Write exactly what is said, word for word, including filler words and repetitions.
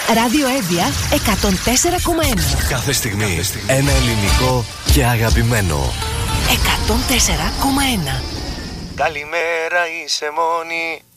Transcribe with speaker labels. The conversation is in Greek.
Speaker 1: Ράδιο Εύβοια εκατόν τέσσερα κόμμα ένα.
Speaker 2: Κάθε στιγμή, Κάθε στιγμή ένα ελληνικό και αγαπημένο.
Speaker 1: εκατόν τέσσερα κόμμα ένα.
Speaker 3: Καλημέρα, είσαι μόνη.